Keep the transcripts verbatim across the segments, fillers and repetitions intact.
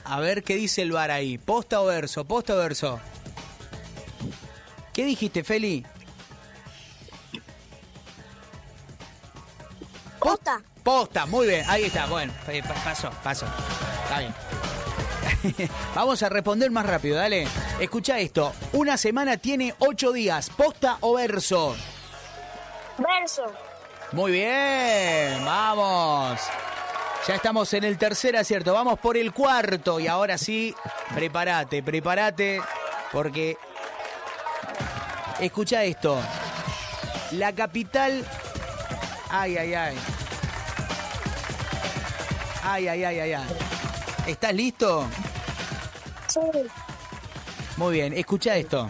A ver qué dice el bar ahí. ¿Posta o verso? ¿Posta o verso? ¿Qué dijiste, Feli? Posta. Posta, muy bien. Ahí está, bueno. Pasó, pasó. Está bien. Vamos a responder más rápido, dale. Escucha esto. Una semana tiene ocho días. ¿Posta o verso? Verso. Muy bien, vamos. Ya estamos en el tercer acierto. Vamos por el cuarto. Y ahora sí, prepárate, prepárate. Porque... Escucha esto. La capital... Ay, ay, ay. Ay, ay, ay, ay, ay. ¿Estás listo? Sí. Muy bien, escucha esto.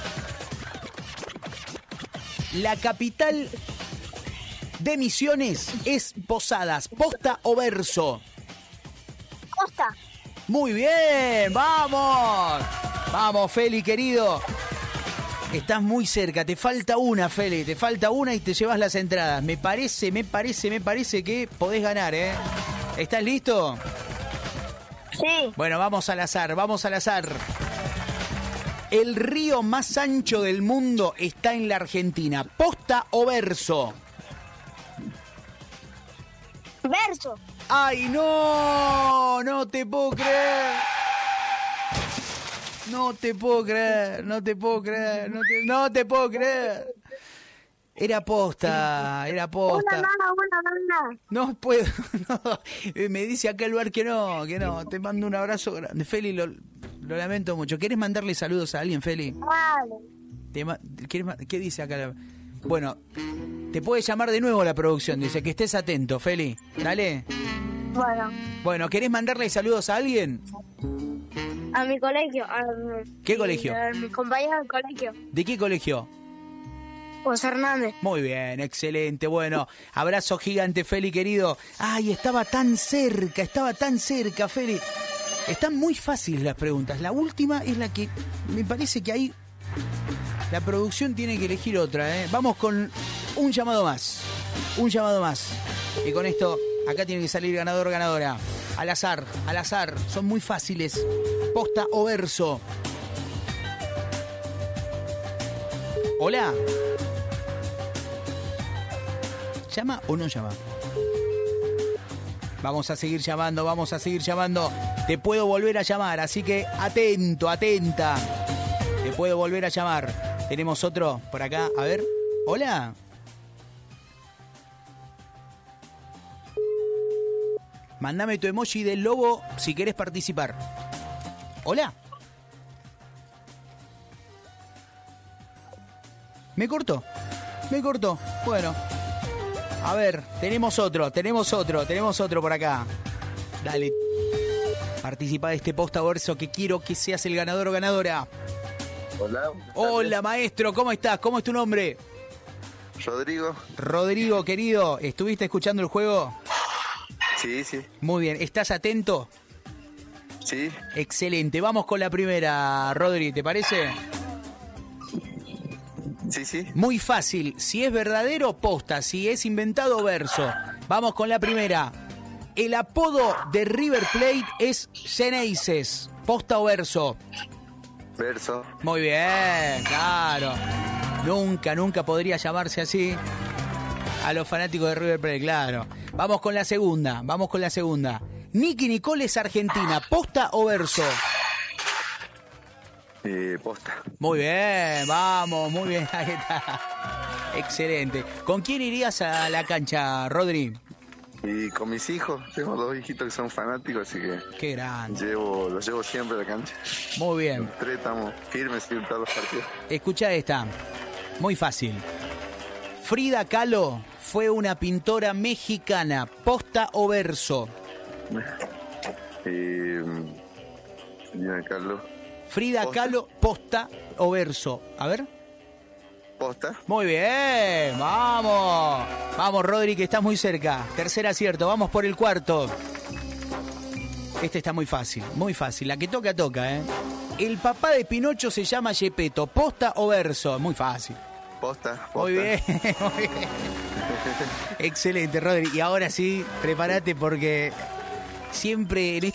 La capital de Misiones es Posadas. ¿Posta o verso? Posta. Muy bien, vamos. Vamos, Feli, querido. Estás muy cerca, te falta una, Feli, te falta una y te llevas las entradas. Me parece, me parece, me parece que podés ganar, ¿eh? ¿Estás listo? Sí. Bueno, vamos al azar, vamos al azar. El río más ancho del mundo está en la Argentina. ¿Posta o verso? Verso. ¡Ay, no! No te puedo creer. No te puedo creer, no te puedo creer, no te, no te puedo creer. Era posta, era posta. Una más, una más. No puedo, no. Me dice acá el bar que no, que no. Te mando un abrazo grande. Feli, lo, lo lamento mucho. ¿Querés mandarle saludos a alguien, Feli? Vale. Te, ¿querés, ¿Qué dice acá? La, bueno, te puede llamar de nuevo la producción. Dice que estés atento, Feli. Dale. Bueno. Bueno, ¿querés mandarle saludos a alguien? A mi colegio. A mi, ¿Qué colegio? A mi compañero del colegio. ¿De qué colegio? José Hernández. Muy bien, excelente. Bueno, abrazo gigante, Feli, querido. Ay, estaba tan cerca, estaba tan cerca, Feli. Están muy fáciles las preguntas. La última es la que me parece que ahí la producción tiene que elegir otra, ¿eh? Vamos con un llamado más. Un llamado más. Y con esto, acá tiene que salir ganador, ganadora. Al azar, al azar. Son muy fáciles. Posta o verso. Hola. ¿Llama o no llama? Vamos a seguir llamando, vamos a seguir llamando. Te puedo volver a llamar, así que atento, atenta. Te puedo volver a llamar. Tenemos otro por acá. A ver. Hola. Mándame tu emoji del lobo si querés participar. Hola. ¿Me cortó? Me cortó. Bueno. A ver, tenemos otro, tenemos otro, tenemos otro por acá. Dale. Participa de este posta verso que quiero que seas el ganador o ganadora. Hola. Hola, maestro, ¿cómo estás? ¿Cómo es tu nombre? Rodrigo. Rodrigo, querido, ¿estuviste escuchando el juego? Sí, sí. Muy bien, ¿estás atento? Sí. Excelente, vamos con la primera, Rodri, ¿te parece? Sí, sí. Muy fácil, si es verdadero, posta, si es inventado, verso. Vamos con la primera. El apodo de River Plate es Xeneises, posta o verso. Verso. Muy bien, claro. Nunca, nunca podría llamarse así a los fanáticos de River Plate, claro. Vamos con la segunda, vamos con la segunda. Nicky Nicole es argentina, posta o verso. Eh, posta. Muy bien, vamos, muy bien, ahí está. Excelente. ¿Con quién irías a la cancha, Rodri? Y con mis hijos, tengo dos hijitos que son fanáticos, así que Qué grande. llevo, los llevo siempre a la cancha. Muy bien. Los tres estamos firmes en todos los partidos. Escucha esta, muy fácil. Frida Kahlo fue una pintora mexicana, posta o verso. Eh, Frida Kahlo. Frida Posta. Kahlo, posta o verso. A ver. Posta. Muy bien, vamos. Vamos, Rodri, que estás muy cerca. Tercer acierto, vamos por el cuarto. Este está muy fácil, muy fácil. La que toca, toca, ¿eh? El papá de Pinocho se llama Gepetto, posta o verso. Muy fácil. Posta. Posta. Muy bien, muy bien. Excelente, Rodri. Y ahora sí, prepárate porque siempre en